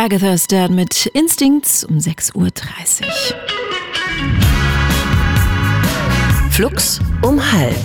Agatha Stern mit Instincts um 6.30 Uhr. Flux um halb.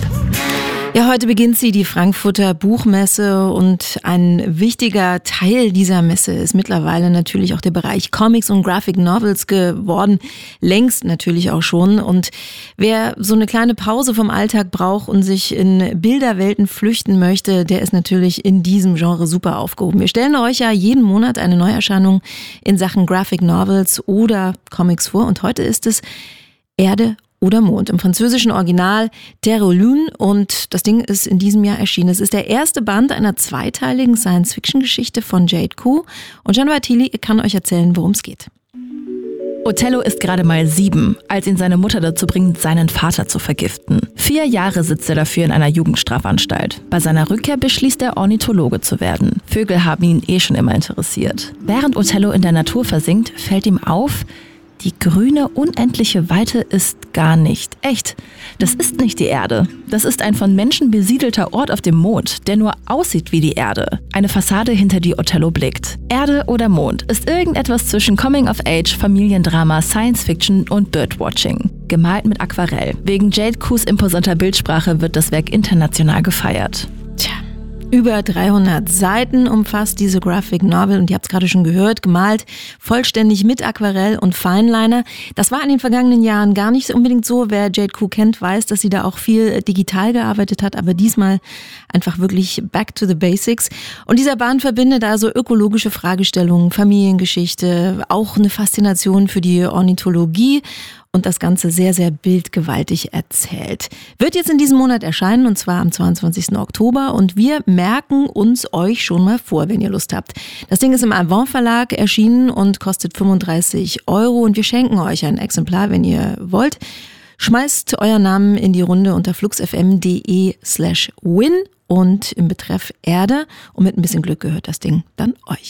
Ja, heute beginnt sie, die Frankfurter Buchmesse, und ein wichtiger Teil dieser Messe ist mittlerweile natürlich auch der Bereich Comics und Graphic Novels geworden, längst natürlich auch schon. Und wer so eine kleine Pause vom Alltag braucht und sich in Bilderwelten flüchten möchte, der ist natürlich in diesem Genre super aufgehoben. Wir stellen euch ja jeden Monat eine Neuerscheinung in Sachen Graphic Novels oder Comics vor, und heute ist es Erde oder Mond. Im französischen Original Terre Lune, und das Ding ist in diesem Jahr erschienen. Es ist der erste Band einer zweiteiligen Science-Fiction-Geschichte von Jade Ku, und Gian Vartili kann euch erzählen, worum es geht. Othello ist gerade mal 7, als ihn seine Mutter dazu bringt, seinen Vater zu vergiften. 4 Jahre sitzt er dafür in einer Jugendstrafanstalt. Bei seiner Rückkehr beschließt er, Ornithologe zu werden. Vögel haben ihn schon immer interessiert. Während Othello in der Natur versinkt, fällt ihm auf, die grüne, unendliche Weite ist gar nicht echt. Das ist nicht die Erde. Das ist ein von Menschen besiedelter Ort auf dem Mond, der nur aussieht wie die Erde. Eine Fassade, hinter die Othello blickt. Erde oder Mond ist irgendetwas zwischen Coming of Age, Familiendrama, Science Fiction und Birdwatching. Gemalt mit Aquarell. Wegen Jade Kus imposanter Bildsprache wird das Werk international gefeiert. Tja. Über 300 Seiten umfasst diese Graphic Novel, und ihr habt es gerade schon gehört, gemalt vollständig mit Aquarell und Fineliner. Das war in den vergangenen Jahren gar nicht unbedingt so. Wer Jade Ku kennt, weiß, dass sie da auch viel digital gearbeitet hat, aber diesmal einfach wirklich back to the basics. Und dieser Band verbindet also ökologische Fragestellungen, Familiengeschichte, auch eine Faszination für die Ornithologie, und das Ganze sehr, sehr bildgewaltig erzählt. Wird jetzt in diesem Monat erscheinen, und zwar am 22. Oktober. Und wir merken uns euch schon mal vor, wenn ihr Lust habt. Das Ding ist im Avant Verlag erschienen und kostet 35 €. Und wir schenken euch ein Exemplar, wenn ihr wollt. Schmeißt euren Namen in die Runde unter fluxfm.de/win und im Betreff Erde. Und mit ein bisschen Glück gehört das Ding dann euch.